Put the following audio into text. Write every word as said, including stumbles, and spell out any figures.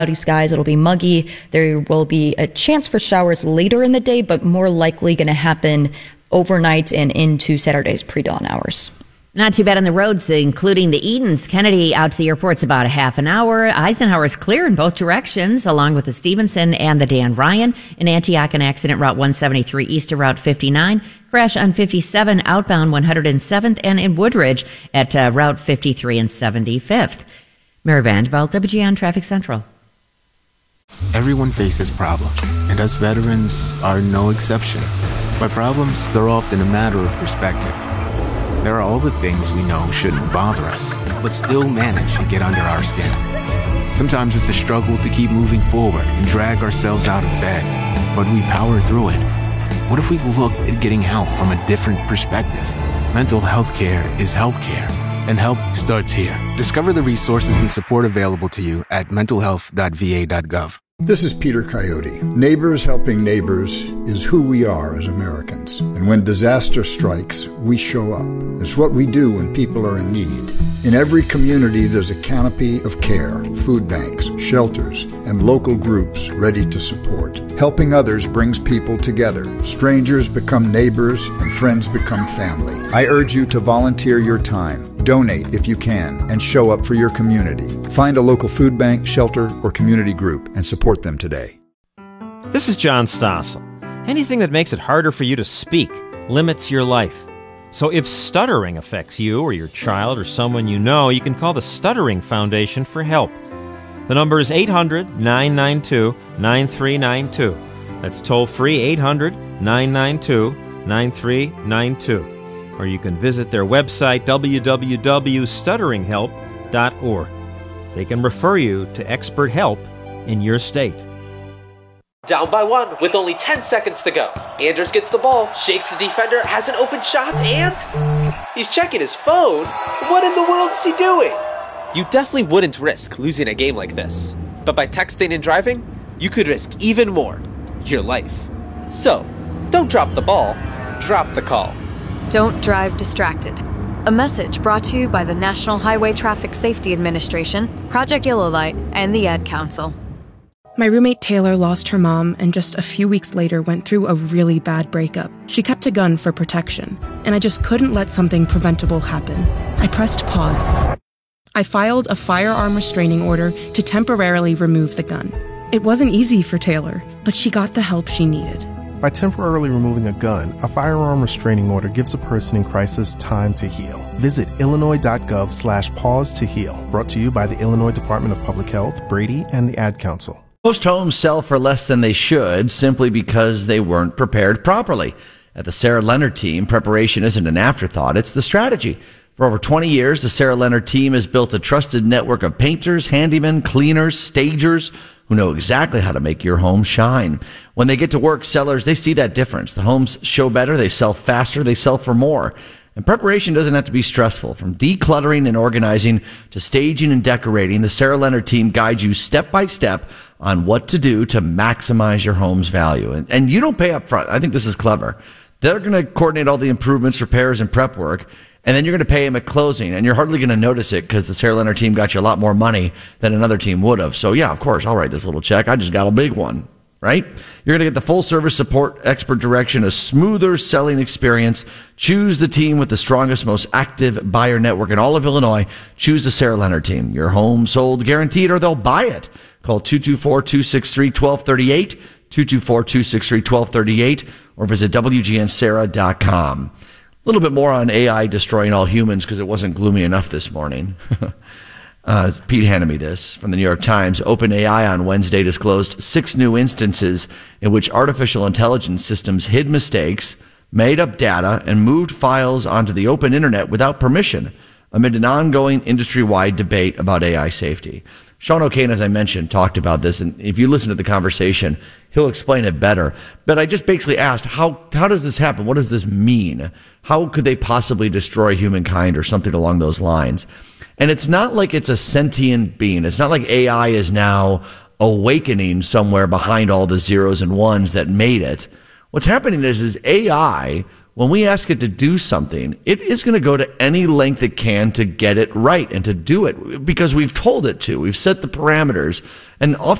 Cloudy skies, it'll be muggy. There will be a chance for showers later in the day, but more likely going to happen overnight and into Saturday's pre-dawn hours. Not too bad on the roads, including the Edens. Kennedy out to the airport's about a half an hour. Eisenhower's clear in both directions, along with the Stevenson and the Dan Ryan. In Antioch, an accident, Route one seventy-three east of Route fifty-nine. Crash on fifty-seven outbound one hundred seventh, and in Woodridge at uh, Route fifty-three and seventy-fifth. Mary Vandeveld, W G N Traffic Central. Everyone faces problems, and us veterans are no exception. But problems, they're often a matter of perspective. There are all the things we know shouldn't bother us, but still manage to get under our skin. Sometimes it's a struggle to keep moving forward and drag ourselves out of bed, but we power through it. What if we looked at getting help from a different perspective? Mental health care is health care, and help starts here. Discover the resources and support available to you at mental health dot v a dot gov. This is Peter Coyote. Neighbors helping neighbors is who we are as Americans. And when disaster strikes, we show up. It's what we do when people are in need. In every community, there's a canopy of care, food banks, shelters, and local groups ready to support. Helping others brings people together. Strangers become neighbors, and friends become family. I urge you to volunteer your time. Donate if you can, and show up for your community. Find a local food bank, shelter, or community group and support them today. This is John Stossel. Anything that makes it harder for you to speak limits your life. So if stuttering affects you or your child or someone you know, you can call the Stuttering Foundation for help. The number is eight hundred, nine nine two, nine three nine two. That's toll-free eight hundred, nine nine two, nine three nine two. Or you can visit their website, w w w dot stuttering help dot org. They can refer you to expert help in your state. Down by one with only ten seconds to go. Anders gets the ball, shakes the defender, has an open shot, and he's checking his phone. What in the world is he doing? You definitely wouldn't risk losing a game like this. But by texting and driving, you could risk even more, your life. So, don't drop the ball, drop the call. Don't drive distracted. A message brought to you by the National Highway Traffic Safety Administration, Project Yellow Light, and the Ad Council. My roommate Taylor lost her mom and just a few weeks later went through a really bad breakup. She kept a gun for protection, and I just couldn't let something preventable happen. I pressed pause. I filed a firearm restraining order to temporarily remove the gun. It wasn't easy for Taylor, but she got the help she needed. By temporarily removing a gun, a firearm restraining order gives a person in crisis time to heal. Visit illinois.gov slash pause to heal. Brought to you by the Illinois Department of Public Health, Brady, and the Ad Council. Most homes sell for less than they should simply because they weren't prepared properly. At the Sarah Leonard team, preparation isn't an afterthought, it's the strategy. For over twenty years, the Sarah Leonard team has built a trusted network of painters, handymen, cleaners, stagers, who know exactly how to make your home shine. When they get to work, sellers, they see that difference. The homes show better, they sell faster, they sell for more. And preparation doesn't have to be stressful. From decluttering and organizing to staging and decorating, the Sarah Leonard team guides you step by step on what to do to maximize your home's value. And, and you don't pay up front. I think this is clever. They're going to coordinate all the improvements, repairs, and prep work. And then you're going to pay them at closing, and you're hardly going to notice it because the Sarah Leonard team got you a lot more money than another team would have. So, yeah, of course, I'll write this little check. I just got a big one, right? You're going to get the full-service support, expert direction, a smoother selling experience. Choose the team with the strongest, most active buyer network in all of Illinois. Choose the Sarah Leonard team. Your home sold guaranteed, or they'll buy it. Call two two four, two six three, one two three eight, two two four, two six three, one two three eight, or visit w g n sarah dot com. A little bit more on A I destroying all humans because it wasn't gloomy enough this morning. uh, Pete handed me this from the New York Times. OpenAI on Wednesday disclosed six new instances in which artificial intelligence systems hid mistakes, made up data, and moved files onto the open internet without permission amid an ongoing industry-wide debate about A I safety. Sean O'Kane, as I mentioned, talked about this, and if you listen to the conversation, he'll explain it better. But I just basically asked, how how does this happen? What does this mean? How could they possibly destroy humankind or something along those lines? And it's not like it's a sentient being. It's not like A I is now awakening somewhere behind all the zeros and ones that made it. What's happening is, is A I when we ask it to do something, it is going to go to any length it can to get it right and to do it because we've told it to. We've set the parameters. And often